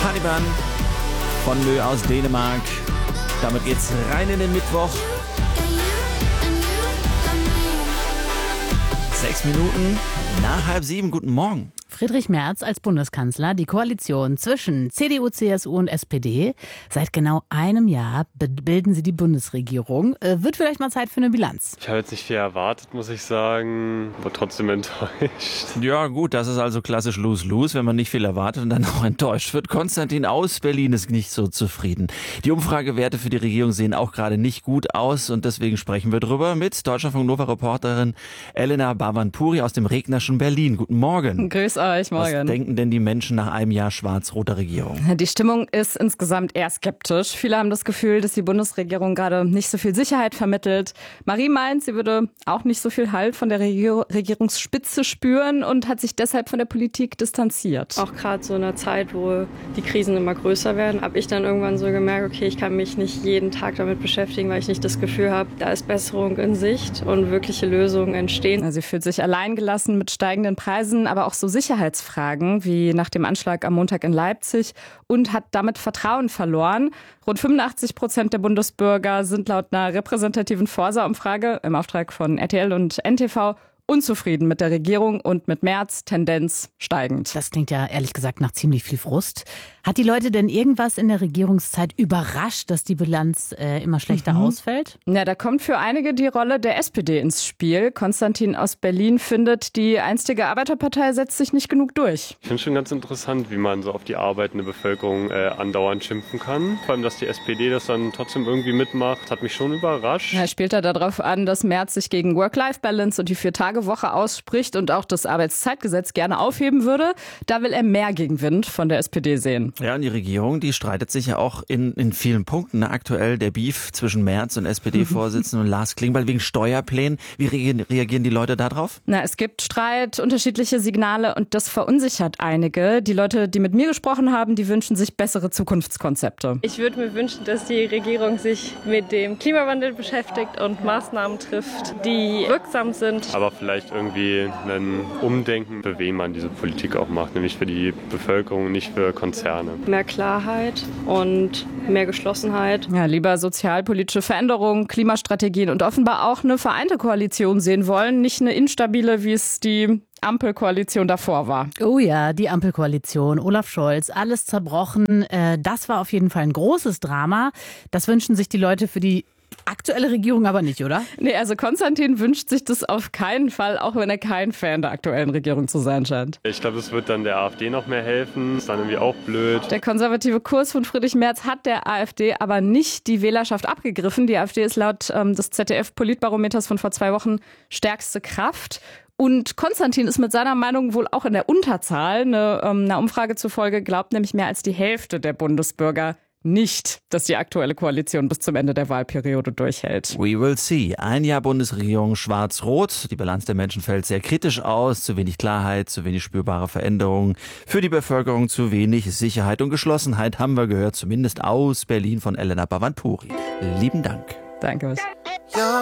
Caliban von Mö aus Dänemark. Damit geht's rein in den Mittwoch. 6 Minuten nach 6:30. Guten Morgen. Friedrich Merz als Bundeskanzler, die Koalition zwischen CDU, CSU und SPD. Seit genau einem Jahr bilden sie die Bundesregierung. Wird vielleicht mal Zeit für eine Bilanz. Ich habe jetzt nicht viel erwartet, muss ich sagen, aber trotzdem enttäuscht. Ja gut, das ist also klassisch Lose-Lose, wenn man nicht viel erwartet und dann auch enttäuscht wird. Konstantin aus Berlin ist nicht so zufrieden. Die Umfragewerte für die Regierung sehen auch gerade nicht gut aus und deswegen sprechen wir drüber mit Deutschlandfunk Nova-Reporterin Elena Bhavanpuri aus dem regnerischen Berlin. Guten Morgen. Grüß euch, morgen. Was denken denn die Menschen nach einem Jahr schwarz-roter Regierung? Die Stimmung ist insgesamt eher skeptisch. Viele haben das Gefühl, dass die Bundesregierung gerade nicht so viel Sicherheit vermittelt. Marie meint, sie würde auch nicht so viel Halt von der Regierungsspitze spüren und hat sich deshalb von der Politik distanziert. Auch gerade so in einer Zeit, wo die Krisen immer größer werden, habe ich dann irgendwann so gemerkt, okay, ich kann mich nicht jeden Tag damit beschäftigen, weil ich nicht das Gefühl habe, da ist Besserung in Sicht und wirkliche Lösungen entstehen. Sie fühlt sich alleingelassen mit steigenden Preisen, aber auch so Sicherheitsfragen wie nach dem Anschlag am Montag in Leipzig und hat damit Vertrauen verloren. Rund 85% der Bundesbürger sind laut einer repräsentativen Forsa-Umfrage im Auftrag von RTL und NTV unzufrieden mit der Regierung und mit Merz, Tendenz steigend. Das klingt ja ehrlich gesagt nach ziemlich viel Frust. Hat die Leute denn irgendwas in der Regierungszeit überrascht, dass die Bilanz immer schlechter ausfällt? Ja, da kommt für einige die Rolle der SPD ins Spiel. Konstantin aus Berlin findet, die einstige Arbeiterpartei setzt sich nicht genug durch. Ich finde schon ganz interessant, wie man so auf die arbeitende Bevölkerung andauernd schimpfen kann. Vor allem, dass die SPD das dann trotzdem irgendwie mitmacht, hat mich schon überrascht. Er spielt da darauf an, dass Merz sich gegen Work-Life-Balance und die 4-Tage-Woche ausspricht und auch das Arbeitszeitgesetz gerne aufheben würde. Da will er mehr Gegenwind von der SPD sehen. Ja, und die Regierung, die streitet sich ja auch in vielen Punkten. Aktuell der Beef zwischen Merz und SPD-Vorsitzenden und Lars Klingbeil wegen Steuerplänen. Wie reagieren die Leute darauf? Es gibt Streit, unterschiedliche Signale und das verunsichert einige. Die Leute, die mit mir gesprochen haben, die wünschen sich bessere Zukunftskonzepte. Ich würde mir wünschen, dass die Regierung sich mit dem Klimawandel beschäftigt und Maßnahmen trifft, die wirksam sind. Aber vielleicht irgendwie ein Umdenken, für wen man diese Politik auch macht, nämlich für die Bevölkerung, nicht für Konzerne. Mehr Klarheit und mehr Geschlossenheit. Ja, lieber sozialpolitische Veränderungen, Klimastrategien und offenbar auch eine vereinte Koalition sehen wollen, nicht eine instabile, wie es die Ampelkoalition davor war. Oh ja, die Ampelkoalition, Olaf Scholz, alles zerbrochen. Das war auf jeden Fall ein großes Drama. Das wünschen sich die Leute für die aktuelle Regierung aber nicht, oder? Nee, also Konstantin wünscht sich das auf keinen Fall, auch wenn er kein Fan der aktuellen Regierung zu sein scheint. Ich glaube, es wird dann der AfD noch mehr helfen. Ist dann irgendwie auch blöd. Der konservative Kurs von Friedrich Merz hat der AfD aber nicht die Wählerschaft abgegriffen. Die AfD ist laut des ZDF-Politbarometers von vor 2 Wochen stärkste Kraft. Und Konstantin ist mit seiner Meinung wohl auch in der Unterzahl. Einer Umfrage zufolge glaubt nämlich mehr als die Hälfte der Bundesbürger nicht, dass die aktuelle Koalition bis zum Ende der Wahlperiode durchhält. We will see. Ein Jahr Bundesregierung schwarz-rot. Die Bilanz der Menschen fällt sehr kritisch aus. Zu wenig Klarheit, zu wenig spürbare Veränderungen. Für die Bevölkerung zu wenig Sicherheit und Geschlossenheit haben wir gehört, zumindest aus Berlin von Elena Bhavanpuri. Lieben Dank. Danke.